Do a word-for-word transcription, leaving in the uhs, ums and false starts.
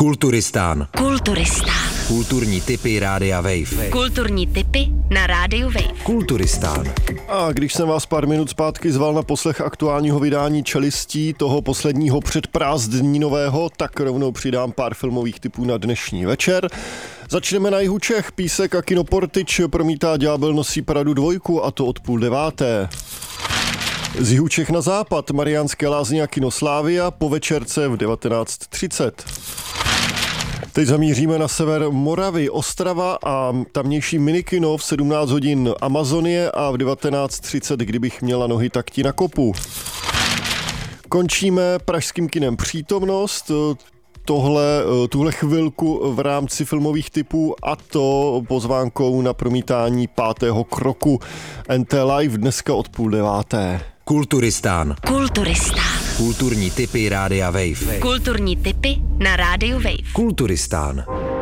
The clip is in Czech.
Kulturistán. Kulturistán. Kulturní tipy Rádia Wave. Kulturní tipy na Rádiu Wave. Kulturistán. A když jsem vás pár minut zpátky zval na poslech aktuálního vydání Čelistí, toho posledního předprázdninového, tak rovnou přidám pár filmových tipů na dnešní večer. Začneme na jihu Čech. Písek a kino Portyč promítá Ďábel nosí Pradu dvojku, a to od půl deváté. Z jihu Čech na západ Mariánské Lázně a kino Slávia po večerce v devatenáct třicet. Teď zamíříme na sever Moravy, Ostrava a tamnější minikino v sedmnáct hodin Amazonie a v devatenáct třicet, kdybych měla nohy, tak ti na kopu. Končíme pražským kinem Přítomnost, tohle, tuhle chvilku v rámci filmových tipů, a to pozvánkou na promítání Pátého kroku N T Live dneska od půl deváté. Kulturistán. Kulturistán. Kulturní tipy Rádia Wave. Kulturní tipy na Rádiu Wave. Kulturistán.